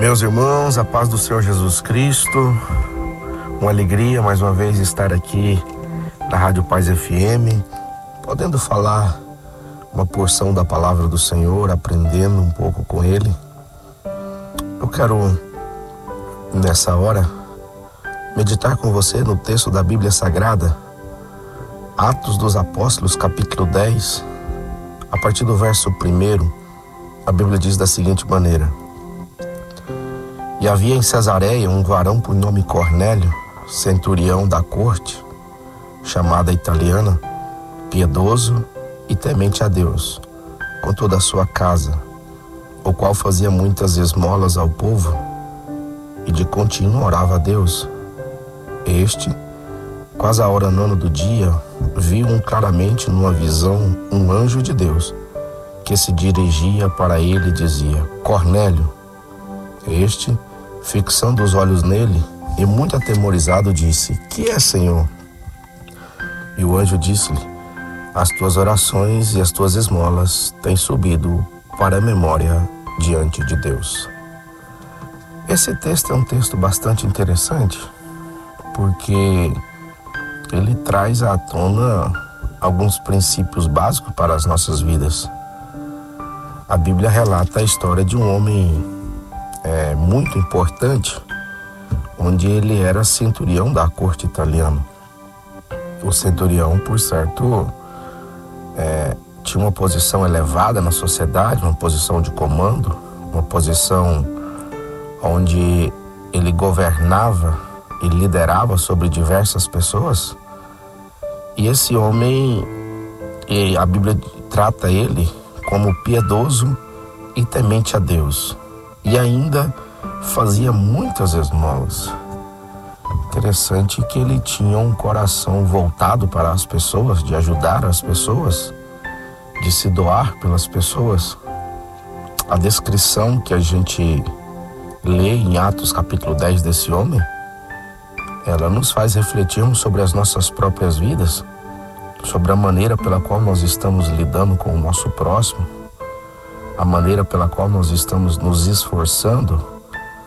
Meus irmãos, a paz do Senhor Jesus Cristo, uma alegria mais uma vez estar aqui na Rádio Paz FM, podendo falar uma porção da palavra do Senhor, aprendendo um pouco com Ele. Eu quero, nessa hora, meditar com você no texto da Bíblia Sagrada, Atos dos Apóstolos, capítulo 10, a partir do verso 1, a Bíblia diz da seguinte maneira: E havia em Cesareia um varão por nome Cornélio, centurião da corte, chamada italiana, piedoso e temente a Deus, com toda a sua casa, o qual fazia muitas esmolas ao povo e de contínuo orava a Deus. Este, quase à hora 9 do dia, viu claramente numa visão um anjo de Deus, que se dirigia para ele e dizia: Cornélio. Este, fixando os olhos nele e muito atemorizado, disse: Que é, Senhor? E o anjo disse-lhe: As tuas orações e as tuas esmolas têm subido para a memória diante de Deus. Esse texto é um texto bastante interessante, porque ele traz à tona alguns princípios básicos para as nossas vidas. A Bíblia relata a história de um homem muito importante, onde ele era centurião da corte italiana. O centurião, por certo, tinha uma posição elevada na sociedade, uma posição de comando, uma posição onde ele governava e liderava sobre diversas pessoas. E esse homem, a Bíblia trata ele como piedoso e temente a Deus, e ainda fazia muitas esmolas. Interessante que ele tinha um coração voltado para as pessoas, de ajudar as pessoas, de se doar pelas pessoas. A descrição que a gente lê em Atos capítulo 10 desse homem, ela nos faz refletirmos sobre as nossas próprias vidas, sobre a maneira pela qual nós estamos lidando com o nosso próximo, a maneira pela qual nós estamos nos esforçando